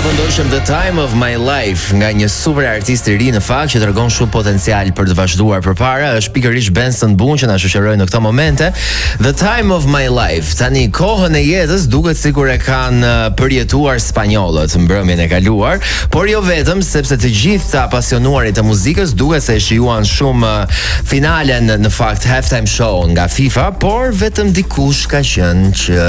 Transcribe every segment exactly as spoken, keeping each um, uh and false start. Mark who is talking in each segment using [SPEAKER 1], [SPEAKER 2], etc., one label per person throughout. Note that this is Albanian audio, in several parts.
[SPEAKER 1] Përndoshem The Time of My Life nga një super artist i ri në fakt që tregon shumë potencial për të vazhduar përpara, është pikërisht Benson Boone që na shoqëroi në këto momente. The Time of My Life. Tani kohën e jetës duket sikur e kanë përjetuar spanjollët mbrëmjen e kaluar, por jo vetëm, sepse të gjithë të apasionuarit të muzikës duket se e shijuan shumë finalen në fakt halftime show nga FIFA, por vetëm dikush ka qenë që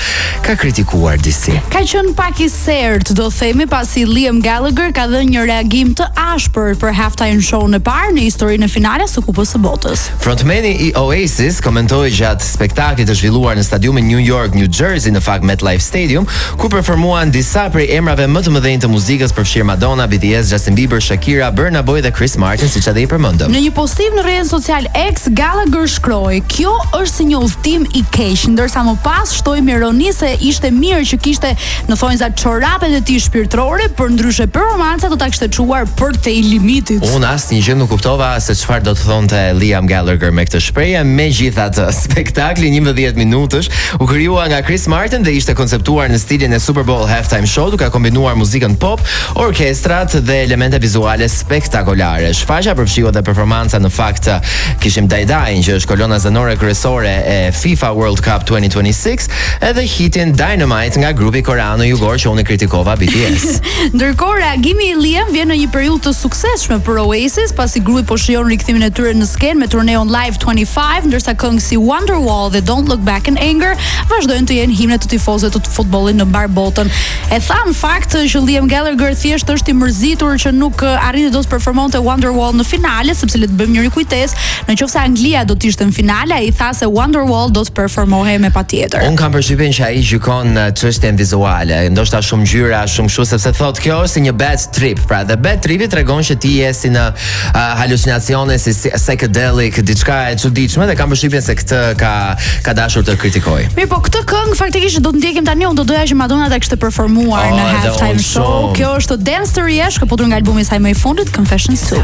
[SPEAKER 1] ka kritikuar disi.
[SPEAKER 2] Ka qenë pak i sert, do themi, pasi Liam Gallagher ka dhënë një reagim të ashpër për halftime show-n e parë në historinë e finales së Kupës së Botës.
[SPEAKER 1] Frontmeni i Oasis komentoi gjatë spektaklit të zhvilluar në stadiumin New York, New Jersey në fakt MetLife Stadium, ku performuan disa prej emrave më të mëdhenj të muzikës, përfshirë Madonna, B T S, Justin Bieber, Shakira, Burna Boy dhe Chris Martin, siç edhe i përmendëm.
[SPEAKER 2] Në një postim në rrjetin social X, Gallagher shkroi: "Kjo është si një udhtim i keq", ndërsa më pas shtoi me ironi se ishte mirë që kishte në thonjza çorapet e tij shpirtërore, për ndryshe performanca do ta kishte çuar për te i limitit.
[SPEAKER 1] Unë asnjë gjë nuk kuptova se çfarë do të thonte Liam Gallagher me këtë shprehje. Megjithatë, spektakli njëmbëdhjetë minutësh u krijua nga Chris Martin dhe ishte konceptuar në stilin e Super Bowl halftime show, duke kombinuar muzikën pop, orkestrat dhe elemente vizuale spektakolare. Shfaqja përfshiu edhe performanca në fakt kishim Daidai, që është kolona zanore kryesore e FIFA World Cup twenty twenty-six, edhe hitin Dynamite nga grupi koreano-jugor që unë kritikova, B T S.
[SPEAKER 2] Ndërkohë, reagimi i Liam vjen në një periudhë të suksesshme për Oasis, pasi grupi po shijon rikthimin e tyre në skenë me turneon Live twenty-five, ndërsa këngë si Wonderwall dhe Don't Look Back in Anger vazhdojnë të jenë himne të tifozëve të futbollit në mbar botën. E tham fakt që Liam Gallagher thjesht është i mërzitur që nuk arriti dot të performonte Wonderwall në finale, sepse le të bëjmë një rikujtesë, nëse Anglia do të ishte në finale, ai tha se Wonderwall do të performohej me patjetër.
[SPEAKER 1] Un kam përshtypjen që ai gjykon çështjen vizuale, ndoshta shumë ngjyra, shumë kështu, sepse thotë kjo është si një bad trip. Pra, dhe bad tripi tregon që ti je si në uh, halucinacione, si, si psychedelic, diçka e çuditshme, dhe kam përshtypjen se këtë ka ka dashur të kritikoj.
[SPEAKER 2] Mirë, po këtë këngë faktikisht do të ndjekim tani, unë do doja që Madonna ta kishte performuar
[SPEAKER 1] oh,
[SPEAKER 2] në halftime show. Kjo është Dance to Riesh, kapitull nga albumi i saj më i fundit, Confessions two.